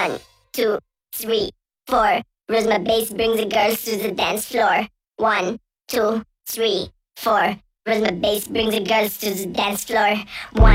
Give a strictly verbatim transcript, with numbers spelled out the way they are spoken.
One, two, three, four. Rhythm and bass brings the girls to the dance floor. One, two, three, four. Rhythm and bass brings the girls to the dance floor. One.